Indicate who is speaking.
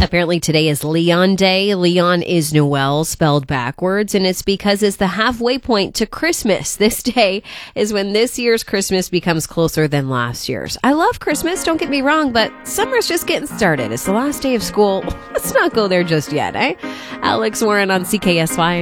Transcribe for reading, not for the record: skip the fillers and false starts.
Speaker 1: Apparently today is Leon Day. Leon is Noel spelled backwards, and it's because it's the halfway point to Christmas. This day is when this year's Christmas becomes closer than last year's. I love Christmas, don't get me wrong, but summer's just getting started. It's the last day of school. Let's not go there just yet, eh? Alex Warren on CKSY.